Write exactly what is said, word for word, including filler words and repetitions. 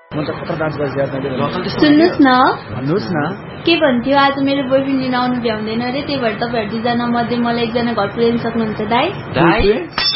म त कता डान्स गर्छु यार मैले सुन्नुहोस् न भन्नुहोस् न के भन्थ्यो आज मेरो बोयफ्रेन्ड लिन आउनु भ्याउँदैन रे त्यही भएर तपाईँहरू दुईजना मध्ये मलाई एकजना घर पुर्याइदिन सक्नुहुन्छ दाइ दाइ